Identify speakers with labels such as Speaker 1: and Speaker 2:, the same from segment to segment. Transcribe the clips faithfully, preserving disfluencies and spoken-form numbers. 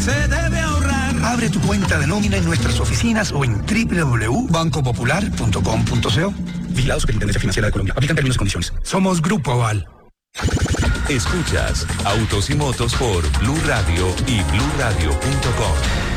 Speaker 1: se debe ahorrar.
Speaker 2: Abre tu cuenta de nómina en nuestras oficinas o en doble u doble u doble u punto banco popular punto com punto co. Vigilado Superintendencia Financiera de Colombia. Aplican términos y condiciones. Somos Grupo Aval.
Speaker 3: Escuchas Autos y Motos por Blue Radio y blue radio punto com.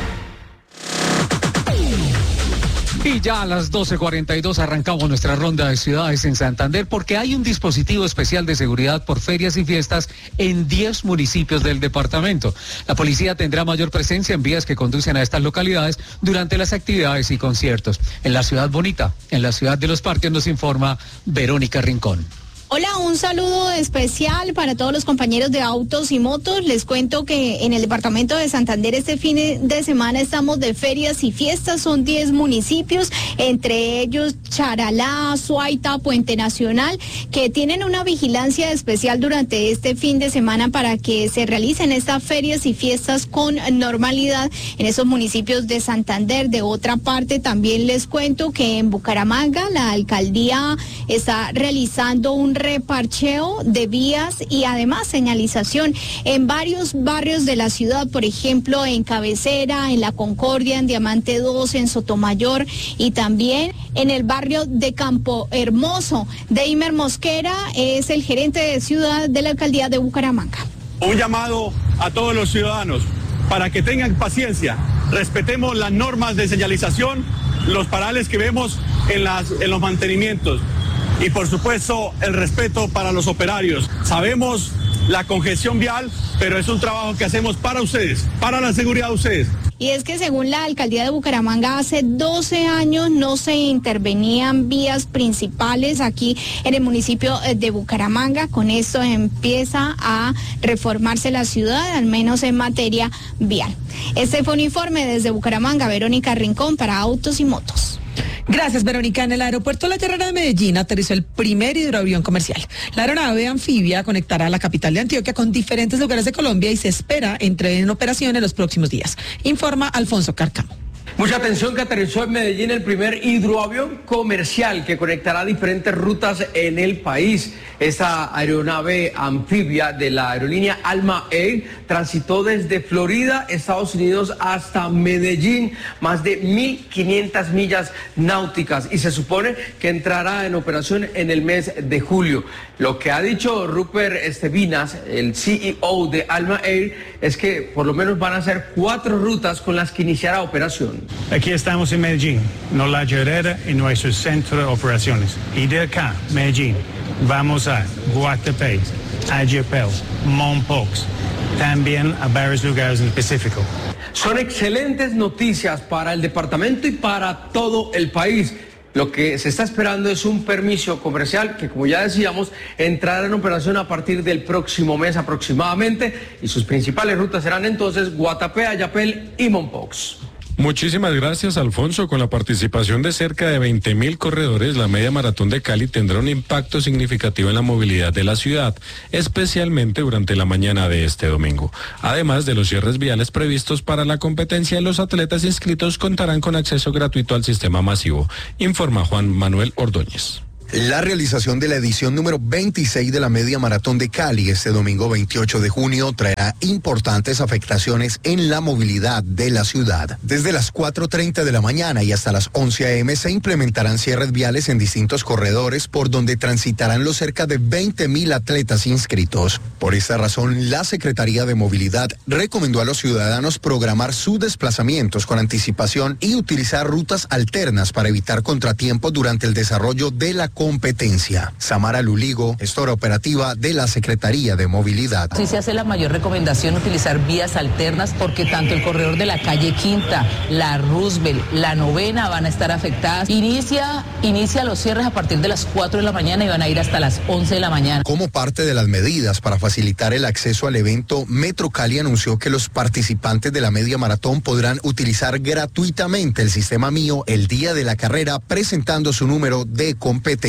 Speaker 4: Y ya a las doce cuarenta y dos arrancamos nuestra ronda de ciudades en Santander porque hay un dispositivo especial de seguridad por ferias y fiestas en diez municipios del departamento. La policía tendrá mayor presencia en vías que conducen a estas localidades durante las actividades y conciertos. En la ciudad bonita, en la ciudad de los parques, nos informa Verónica Rincón.
Speaker 5: Hola, un saludo especial para todos los compañeros de Autos y Motos. Les cuento que en el departamento de Santander este fin de semana estamos de ferias y fiestas. Son diez municipios, entre ellos Charalá, Suaita, Puente Nacional, que tienen una vigilancia especial durante este fin de semana para que se realicen estas ferias y fiestas con normalidad en esos municipios de Santander. De otra parte, también les cuento que en Bucaramanga la alcaldía está realizando un reparcheo de vías y además señalización en varios barrios de la ciudad, por ejemplo en Cabecera, en La Concordia, en Diamante dos, en Sotomayor y también en el barrio de Campo Hermoso. Deimer Mosquera es el gerente de ciudad de la alcaldía de Bucaramanga.
Speaker 6: Un llamado a todos los ciudadanos para que tengan paciencia, respetemos las normas de señalización, los parales que vemos en, las, en los mantenimientos. Y por supuesto el respeto para los operarios. Sabemos la congestión vial, pero es un trabajo que hacemos para ustedes, para la seguridad de ustedes.
Speaker 5: Y es que según la alcaldía de Bucaramanga, hace doce años no se intervenían vías principales aquí en el municipio de Bucaramanga. Con esto empieza a reformarse la ciudad, al menos en materia vial. Este fue un informe desde Bucaramanga, Verónica Rincón para Autos y Motos.
Speaker 7: Gracias, Verónica. En el aeropuerto La Guerrera de Medellín aterrizó el primer hidroavión comercial. La aeronave anfibia conectará a la capital de Antioquia con diferentes lugares de Colombia y se espera entre en operación en los próximos días. Informa Alfonso Cárcamo.
Speaker 8: Mucha atención que aterrizó en Medellín el primer hidroavión comercial que conectará diferentes rutas en el país. Esta aeronave anfibia de la aerolínea Alma Air transitó desde Florida, Estados Unidos, hasta Medellín, más de mil quinientas millas náuticas, y se supone que entrará en operación en el mes de julio. Lo que ha dicho Rupert Estevinas, el C E O de Alma Air, es que por lo menos van a ser cuatro rutas con las que iniciará operación.
Speaker 9: Aquí estamos en Medellín, no La Guerrera, en nuestro centro de operaciones. Y de acá, Medellín, vamos a Guatapé, Ayapel, Mompox, también a varios lugares en el Pacífico.
Speaker 8: Son excelentes noticias para el departamento y para todo el país. Lo que se está esperando es un permiso comercial que, como ya decíamos, entrará en operación a partir del próximo mes aproximadamente, y sus principales rutas serán entonces Guatapé, Ayapel y Mompox.
Speaker 10: Muchísimas gracias, Alfonso. Con la participación de cerca de veinte mil corredores, la media maratón de Cali tendrá un impacto significativo en la movilidad de la ciudad, especialmente durante la mañana de este domingo. Además de los cierres viales previstos para la competencia, los atletas inscritos contarán con acceso gratuito al sistema masivo, informa Juan Manuel Ordóñez.
Speaker 11: La realización de la edición número veintiséis de la Media Maratón de Cali este domingo veintiocho de junio traerá importantes afectaciones en la movilidad de la ciudad. Desde las cuatro treinta de la mañana y hasta las once a eme se implementarán cierres viales en distintos corredores por donde transitarán los cerca de veinte mil atletas inscritos. Por esta razón, la Secretaría de Movilidad recomendó a los ciudadanos programar sus desplazamientos con anticipación y utilizar rutas alternas para evitar contratiempos durante el desarrollo de la competencia. Samara Luligo, gestora operativa de la Secretaría de Movilidad.
Speaker 12: Sí se hace la mayor recomendación utilizar vías alternas porque tanto el corredor de la calle Quinta, la Roosevelt, la Novena van a estar afectadas. Inicia, inicia los cierres a partir de las cuatro de la mañana y van a ir hasta las once de la mañana.
Speaker 11: Como parte de las medidas para facilitar el acceso al evento, Metro Cali anunció que los participantes de la media maratón podrán utilizar gratuitamente el sistema Mío el día de la carrera presentando su número de competencia.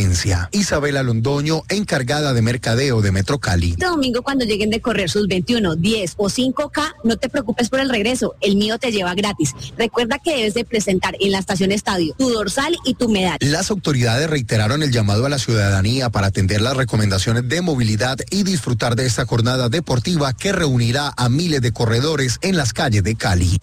Speaker 11: competencia. Isabela Londoño, encargada de mercadeo de Metro Cali.
Speaker 1: Este domingo, cuando lleguen de correr sus veintiuno, diez o cinco K, no te preocupes por el regreso, el mío te lleva gratis. Recuerda que debes de presentar en la estación estadio tu dorsal y tu medalla.
Speaker 11: Las autoridades reiteraron el llamado a la ciudadanía para atender las recomendaciones de movilidad y disfrutar de esta jornada deportiva que reunirá a miles de corredores en las calles de Cali.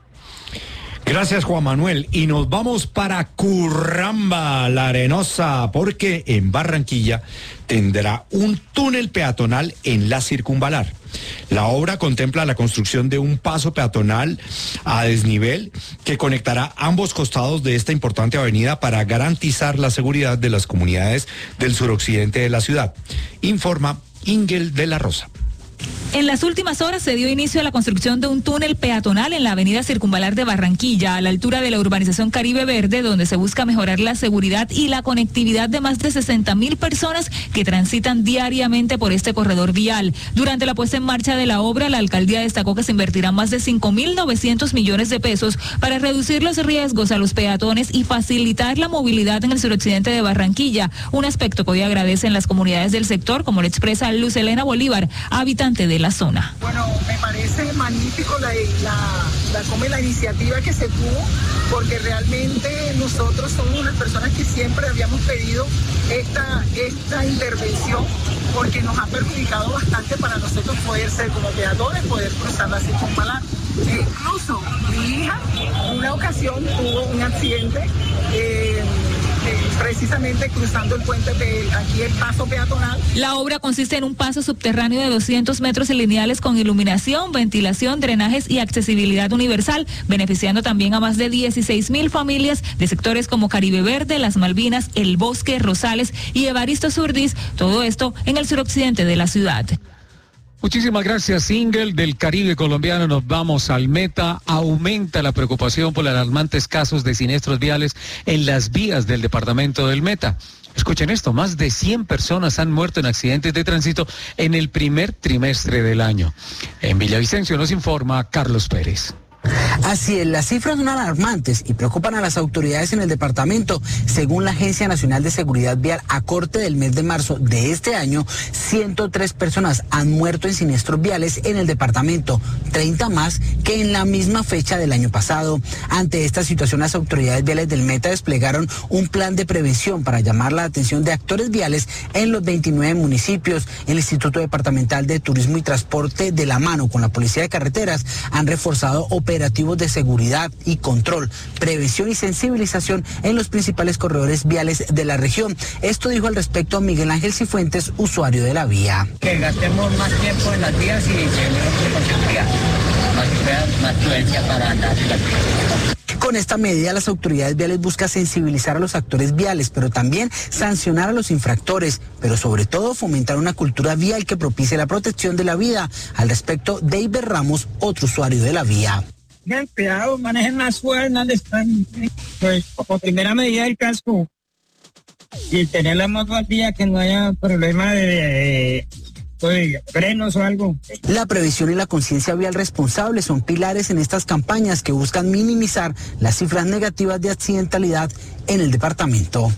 Speaker 13: Gracias, Juan Manuel. Y nos vamos para Curramba, La Arenosa, porque en Barranquilla tendrá un túnel peatonal en la circunvalar. La obra contempla la construcción de un paso peatonal a desnivel que conectará ambos costados de esta importante avenida para garantizar la seguridad de las comunidades del suroccidente de la ciudad. Informa Ingel de la Rosa.
Speaker 14: En las últimas horas se dio inicio a la construcción de un túnel peatonal en la avenida Circunvalar de Barranquilla, a la altura de la urbanización Caribe Verde, donde se busca mejorar la seguridad y la conectividad de más de sesenta mil personas que transitan diariamente por este corredor vial. Durante la puesta en marcha de la obra, la alcaldía destacó que se invertirán más de cinco mil novecientos millones de pesos para reducir los riesgos a los peatones y facilitar la movilidad en el suroccidente de Barranquilla, un aspecto que hoy agradecen las comunidades del sector, como lo expresa Luz Elena Bolívar, habitante de la zona.
Speaker 15: Bueno, me parece magnífico la, la, la, como la iniciativa que se tuvo, porque realmente nosotros somos unas personas que siempre habíamos pedido esta, esta intervención, porque nos ha perjudicado bastante para nosotros poder ser como peatones, poder cruzar la circunvalar. E incluso mi hija, en una ocasión tuvo un accidente, eh, precisamente cruzando el puente de aquí el paso peatonal.
Speaker 14: La obra consiste en un paso subterráneo de doscientos metros lineales con iluminación, ventilación, drenajes y accesibilidad universal, beneficiando también a más de dieciséis mil familias de sectores como Caribe Verde, Las Malvinas, El Bosque, Rosales y Evaristo Surdis, todo esto en el suroccidente de la ciudad.
Speaker 4: Muchísimas gracias, Ingel. Del Caribe colombiano nos vamos al Meta. Aumenta la preocupación por los alarmantes casos de siniestros viales en las vías del departamento del Meta. Escuchen esto, más de cien personas han muerto en accidentes de tránsito en el primer trimestre del año. En Villavicencio nos informa Carlos Pérez.
Speaker 16: Así es, las cifras son alarmantes y preocupan a las autoridades en el departamento. Según la Agencia Nacional de Seguridad Vial, a corte del mes de marzo de este año, ciento tres personas han muerto en siniestros viales en el departamento, treinta más que en la misma fecha del año pasado. Ante esta situación, las autoridades viales del Meta desplegaron un plan de prevención para llamar la atención de actores viales en los veintinueve municipios. El Instituto Departamental de Turismo y Transporte, de la mano con la Policía de Carreteras, han reforzado operativos operativos de seguridad y control, prevención y sensibilización en los principales corredores viales de la región. Esto dijo al respecto Miguel Ángel Cifuentes, usuario de la vía.
Speaker 17: Que gastemos más tiempo en las vías y tenemos con seguridad, más, más prudencia para andar en las vías.
Speaker 16: Con esta medida, las autoridades viales buscan sensibilizar a los actores viales, pero también sancionar a los infractores, pero sobre todo fomentar una cultura vial que propicie la protección de la vida. Al respecto, David Ramos, otro usuario de la vía.
Speaker 18: Cuidado, manejen las fuerzas, están, pues, como primera medida del casco y tener la moto al día, que no haya problema de, de, de frenos o algo.
Speaker 16: La prevención y la conciencia vial responsable son pilares en estas campañas que buscan minimizar las cifras negativas de accidentalidad en el departamento.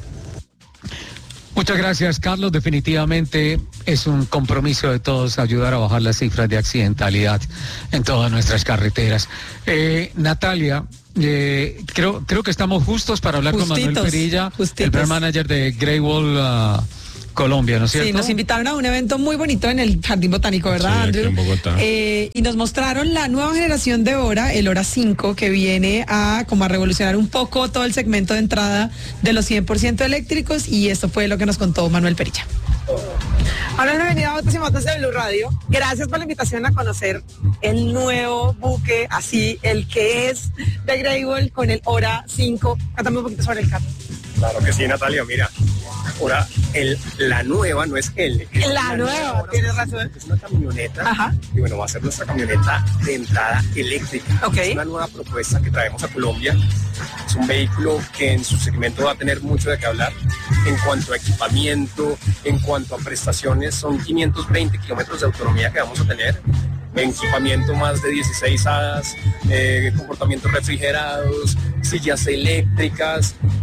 Speaker 4: Muchas gracias, Carlos. Definitivamente es un compromiso de todos ayudar a bajar las cifras de accidentalidad en todas nuestras carreteras. Eh, Natalia, eh, creo, creo que estamos justos para hablar justitos, con Manuel Perilla, justitos. El brand manager de Great Wall uh, Colombia, ¿no es cierto?
Speaker 7: Sí, nos invitaron a un evento muy bonito en el Jardín Botánico, ¿verdad, sí, Andrew?
Speaker 10: Aquí en Bogotá.
Speaker 7: Eh, y nos mostraron la nueva generación de Hora, el Hora cinco, que viene a como a revolucionar un poco todo el segmento de entrada de los cien por ciento eléctricos, y esto fue lo que nos contó Manuel Perilla.
Speaker 19: Hola, bienvenido a Autos y Motos de Blue Radio. Gracias por la invitación a conocer el nuevo buque, así, el que es de Great Wall con el Hora cinco. Cuéntame un poquito sobre el carro.
Speaker 20: Claro que sí, Natalia, mira, ahora el, la nueva no es el.
Speaker 19: Es la, la nueva, nueva, tienes razón.
Speaker 20: Es una camioneta.
Speaker 19: Ajá.
Speaker 20: Y bueno, va a ser nuestra camioneta de entrada eléctrica.
Speaker 19: Okay.
Speaker 20: Es una nueva propuesta que traemos a Colombia. Es un vehículo que en su segmento va a tener mucho de qué hablar. En cuanto a equipamiento, en cuanto a prestaciones, son quinientos veinte kilómetros de autonomía que vamos a tener. En equipamiento más de dieciséis hadas, eh, comportamientos refrigerados, sillas eléctricas,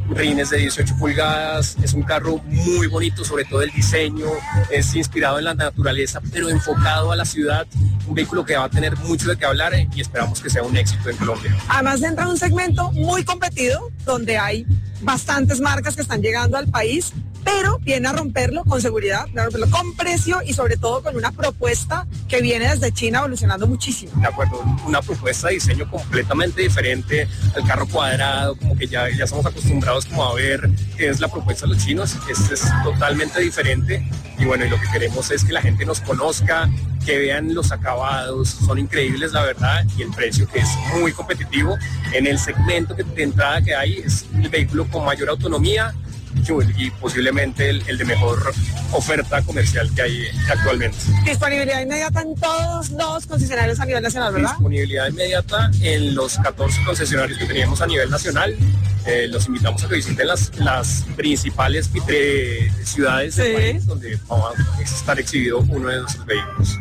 Speaker 20: rines de dieciocho pulgadas, es un carro muy bonito, sobre todo el diseño, es inspirado en la naturaleza, pero enfocado a la ciudad, un vehículo que va a tener mucho de qué hablar y esperamos que sea un éxito en Colombia.
Speaker 19: Además entra en un segmento muy competido, donde hay bastantes marcas que están llegando al país, pero viene a romperlo con seguridad, viene a romperlo con precio y sobre todo con una propuesta que viene desde China evolucionando muchísimo.
Speaker 20: De acuerdo, una propuesta de diseño completamente diferente al carro cuadrado, como que ya, ya estamos acostumbrados como a ver qué es la propuesta de los chinos. Este es totalmente diferente y bueno, y lo que queremos es que la gente nos conozca, que vean los acabados, son increíbles la verdad, y el precio que es muy competitivo. En el segmento que, de entrada que hay es el vehículo con mayor autonomía y posiblemente el, el de mejor oferta comercial que hay actualmente.
Speaker 19: Disponibilidad inmediata en todos los concesionarios a nivel nacional, ¿verdad?
Speaker 20: Disponibilidad inmediata en los catorce concesionarios que teníamos a nivel nacional. Eh, los invitamos a que visiten las, las principales eh, ciudades del sí. país donde vamos a estar exhibido uno de nuestros vehículos.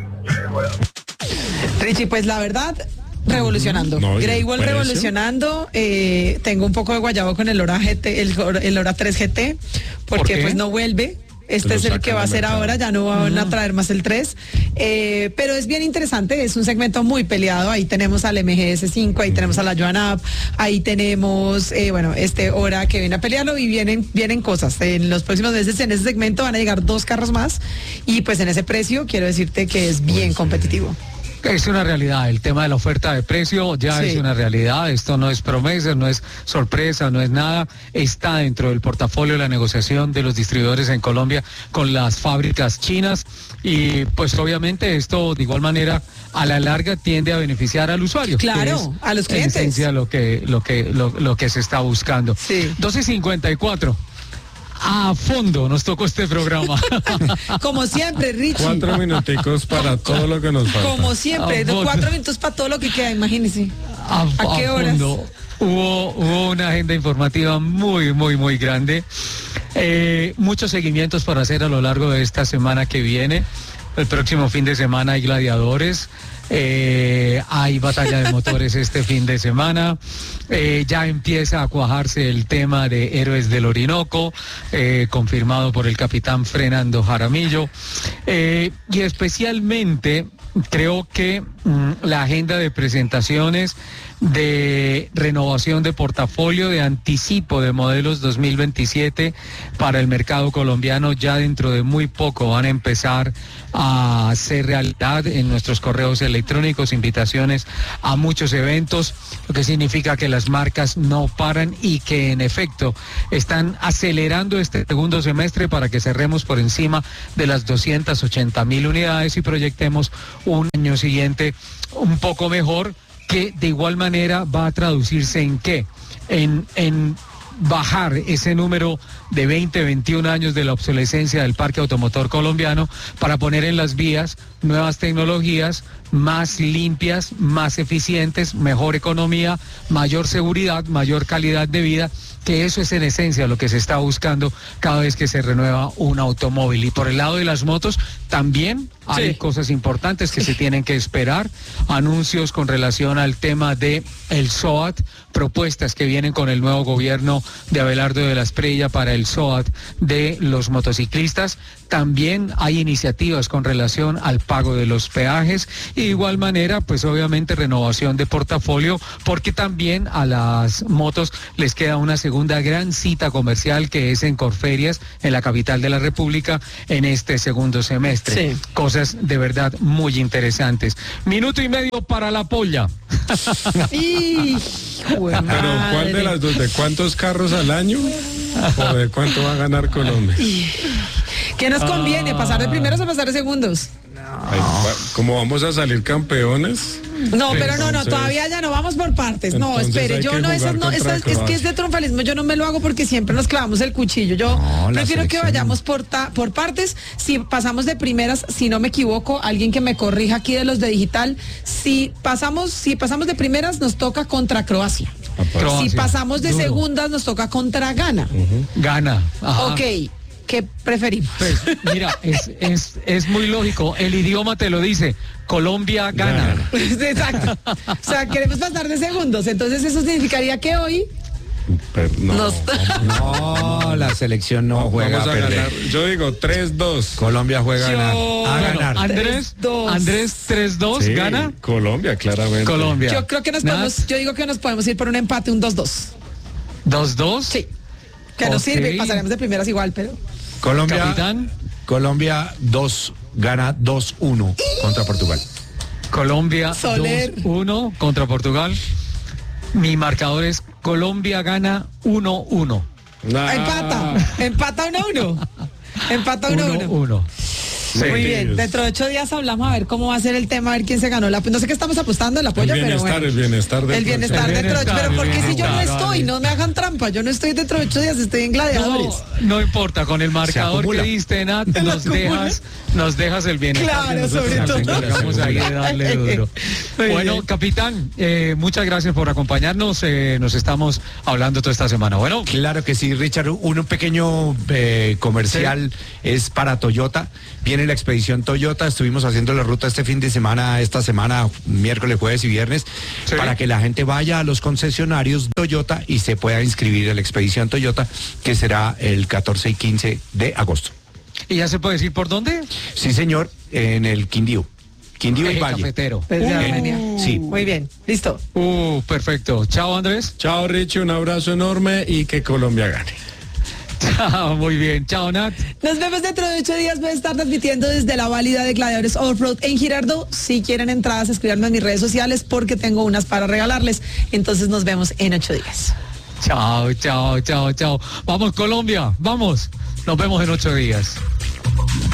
Speaker 7: Richie, pues la verdad, revolucionando. No, Greywall revolucionando. Eh, tengo un poco de guayabo con el Ora G T, el, el Ora tres G T, porque ¿Por pues no vuelve. Este pues es el que va a ser ahora, ya no van a traer más el tres. Eh, pero es bien interesante, es un segmento muy peleado. Ahí tenemos al M G S cinco, ahí tenemos a la Joan-Up, ahí tenemos, eh, bueno, este Ora que viene a pelearlo y vienen, vienen cosas. En los próximos meses en ese segmento van a llegar dos carros más y pues en ese precio quiero decirte que es bien competitivo.
Speaker 4: Es una realidad, el tema de la oferta de precio ya sí. es una realidad, esto no es promesa, no es sorpresa, no es nada, está dentro del portafolio de la negociación de los distribuidores en Colombia con las fábricas chinas y pues obviamente esto de igual manera a la larga tiende a beneficiar al usuario.
Speaker 7: Claro, a los clientes.
Speaker 4: En esencia lo que, lo que, lo, lo que se está buscando.
Speaker 7: Sí.
Speaker 4: doce cincuenta y cuatro. A fondo nos tocó este programa.
Speaker 7: Como siempre, Richie.
Speaker 10: Cuatro minuticos para todo lo que nos falta.
Speaker 7: Como siempre, cuatro minutos para todo lo que queda, imagínense.
Speaker 4: ¿A,
Speaker 7: ¿A qué
Speaker 4: a
Speaker 7: horas?
Speaker 4: Fondo. Hubo, hubo una agenda informativa muy, muy, muy grande. Eh, muchos seguimientos para hacer a lo largo de esta semana que viene. El próximo fin de semana hay gladiadores. Eh, hay batalla de motores este fin de semana, eh, ya empieza a cuajarse el tema de Héroes del Orinoco, eh, confirmado por el capitán Fernando Jaramillo, eh, y especialmente creo que mmm, la agenda de presentaciones de renovación de portafolio, de anticipo de modelos dos mil veintisiete para el mercado colombiano ya dentro de muy poco van a empezar a ser realidad en nuestros correos electrónicos, invitaciones a muchos eventos, lo que significa que las marcas no paran y que en efecto están acelerando este segundo semestre para que cerremos por encima de las doscientas ochenta mil unidades y proyectemos un año siguiente un poco mejor, que de igual manera va a traducirse en qué, en, en bajar ese número de veinte, veintiún años de la obsolescencia del parque automotor colombiano para poner en las vías nuevas tecnologías más limpias, más eficientes, mejor economía, mayor seguridad, mayor calidad de vida, que eso es en esencia lo que se está buscando cada vez que se renueva un automóvil. Y por el lado de las motos también hay sí. cosas importantes que sí. se tienen que esperar, anuncios con relación al tema de el S O A T, propuestas que vienen con el nuevo gobierno de Abelardo de la Espriella para el S O A T de los motociclistas. También hay iniciativas con relación al pago de los peajes y de igual manera, pues obviamente renovación de portafolio, porque también a las motos les queda una segunda gran cita comercial que es en Corferias, en la capital de la República, en este segundo semestre. Sí. Cosas de verdad muy interesantes. Minuto y medio para la polla.
Speaker 10: y... Pero ¿cuál de las dos? ¿De cuántos carros al año? ¿O de cuánto va a ganar Colombia?
Speaker 7: ¿Qué nos conviene? ¿Pasar de primeros o pasar de segundos?
Speaker 10: Ay, ¿cómo vamos a salir campeones?
Speaker 7: No, pero no, no, todavía ya no, vamos por partes. No, espere, yo no, eso no, eso es, es que es de triunfalismo, yo no me lo hago porque siempre nos clavamos el cuchillo. Yo no, prefiero que vayamos por, ta, por partes. Si pasamos de primeras, si no me equivoco, alguien que me corrija aquí de los de digital, si pasamos, si pasamos de primeras nos toca contra Croacia. Croacia. Si pasamos de Duro. segundas nos toca contra Ghana.
Speaker 4: Uh-huh. Ghana. Ajá.
Speaker 7: Ok. ¿Qué preferimos?
Speaker 4: Pues mira, es, es, es muy lógico, el idioma te lo dice, Colombia gana.
Speaker 7: Exacto. O sea, queremos pasar de segundos, entonces eso significaría que hoy
Speaker 10: Pero no,
Speaker 7: Nos-
Speaker 13: No, la selección no juega
Speaker 10: vamos
Speaker 13: a
Speaker 10: a
Speaker 13: perder.
Speaker 10: ganar. Yo digo tres dos.
Speaker 13: Colombia juega a
Speaker 7: Yo-
Speaker 13: ganar. A
Speaker 4: Bueno,
Speaker 13: ganar.
Speaker 4: Andrés,
Speaker 7: tres dos.
Speaker 4: Andrés tres dos
Speaker 10: Sí,
Speaker 4: gana
Speaker 10: Colombia, claramente.
Speaker 4: Colombia.
Speaker 7: Yo creo que nos
Speaker 4: Nat,
Speaker 7: podemos, yo digo que nos podemos ir por un empate, un dos dos.
Speaker 4: dos dos.
Speaker 7: Sí. Que nos
Speaker 4: Ok.
Speaker 7: sirve, pasaremos de primeras igual, pero.
Speaker 13: Colombia,
Speaker 4: Capitán.
Speaker 13: Colombia dos, gana dos uno contra Portugal.
Speaker 4: Colombia
Speaker 7: Soler.
Speaker 4: dos uno contra Portugal. Mi marcador es Colombia gana uno uno.
Speaker 10: Ah,
Speaker 7: Empata, empata uno uno. Empata uno
Speaker 4: uno
Speaker 7: uno.
Speaker 4: uno. Sí.
Speaker 7: Muy bien, dentro de ocho días hablamos a ver cómo va a ser el tema, a ver quién se ganó la. No sé qué estamos apostando, el
Speaker 10: El
Speaker 7: apoyo, pero
Speaker 10: bienestar,
Speaker 7: bueno.
Speaker 10: el bienestar del
Speaker 7: El bienestar
Speaker 4: El
Speaker 7: dentro de ocho,
Speaker 4: bienestar,
Speaker 7: pero
Speaker 4: el
Speaker 7: porque si yo no
Speaker 4: bienestar,
Speaker 7: estoy,
Speaker 4: vale.
Speaker 7: no me hagan trampa, yo no estoy dentro de ocho días, estoy en gladiadores.
Speaker 4: No, no importa, con el marcador
Speaker 13: acumula.
Speaker 4: que diste, Nat,
Speaker 7: Se
Speaker 4: nos
Speaker 7: acumula.
Speaker 4: dejas, nos dejas el bienestar.
Speaker 7: Claro,
Speaker 4: de nosotros
Speaker 7: sobre
Speaker 4: al
Speaker 7: todo.
Speaker 4: final. Vamos ahí a darle duro.
Speaker 7: Muy
Speaker 4: Bueno,
Speaker 7: bien.
Speaker 4: capitán, eh, muchas gracias por acompañarnos. eh, nos estamos hablando toda esta semana. Bueno,
Speaker 13: Claro que sí, Richard. Un pequeño eh, comercial es para Toyota. Viene la expedición Toyota. Estuvimos haciendo la ruta este fin de semana, esta semana, miércoles, jueves y viernes,
Speaker 4: Sí.
Speaker 13: para que la gente vaya a los concesionarios Toyota y se pueda inscribir en la expedición Toyota, que será el catorce y quince de agosto.
Speaker 4: ¿y ya se puede decir por dónde?
Speaker 13: Sí, señor, en el Quindío. Quindío y
Speaker 4: Eje
Speaker 13: Valle.
Speaker 4: Cafetero.
Speaker 7: Desde
Speaker 13: Uh,
Speaker 7: Armenia.
Speaker 13: sí.
Speaker 7: Muy bien, listo.
Speaker 4: Uh, perfecto. Chao, Andrés.
Speaker 10: Chao, Richie, un abrazo enorme y que Colombia gane.
Speaker 4: Chao, muy bien. Chao, Nat.
Speaker 7: Nos vemos dentro de ocho días. Voy a estar transmitiendo desde la válida de Gladiadores Offroad en Girardot. Si quieren entradas, escribanme en mis redes sociales porque tengo unas para regalarles. Entonces nos vemos en ocho días.
Speaker 4: Chao, chao, chao, chao. Vamos, Colombia. Vamos. Nos vemos en ocho días.